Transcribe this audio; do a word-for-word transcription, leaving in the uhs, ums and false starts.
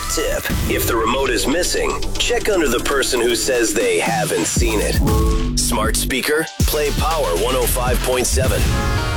tip. If the remote is missing, check under the person who says they haven't seen it. Smart speaker, play Power one oh five point seven.